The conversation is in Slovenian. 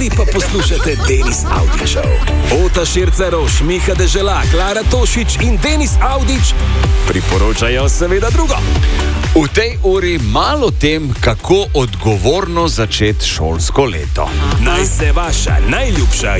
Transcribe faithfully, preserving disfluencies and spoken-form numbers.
vi pa poslušate Denis Avdić Show. Ota Širceroš, Miha Dežela, Klara Tošič in Denis Avdić priporočajo seveda drugo. V tej uri malo o tem, kako odgovorno začeti šolsko leto. Naj se vaša najljubša